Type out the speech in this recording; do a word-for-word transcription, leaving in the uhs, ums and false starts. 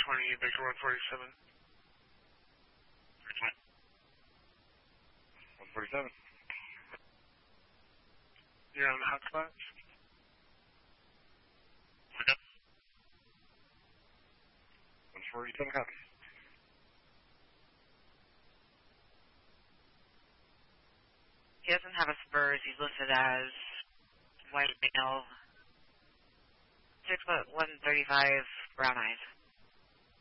twenty, Baker one forty-seven. one forty-seven. You're on the hotspot? Okay. one forty-seven, copy. He doesn't have a spurs. He's listed as white male, six foot one thirty-five, brown eyes.